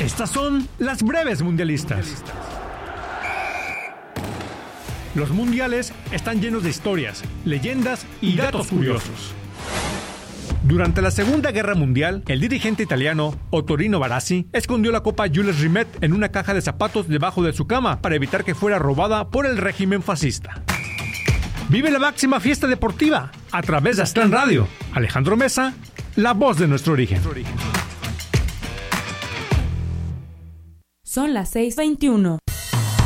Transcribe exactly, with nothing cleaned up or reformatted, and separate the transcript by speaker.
Speaker 1: Estas son las breves mundialistas. Los mundiales están llenos de historias, leyendas y datos curiosos. Durante la Segunda Guerra Mundial, el dirigente italiano Ottorino Barassi escondió la Copa Jules Rimet en una caja de zapatos debajo de su cama para evitar que fuera robada por el régimen fascista. Vive la máxima fiesta deportiva a través de Aztlán Radio. Alejandro Mesa, la voz de nuestro origen.
Speaker 2: Son las seis veintiuno.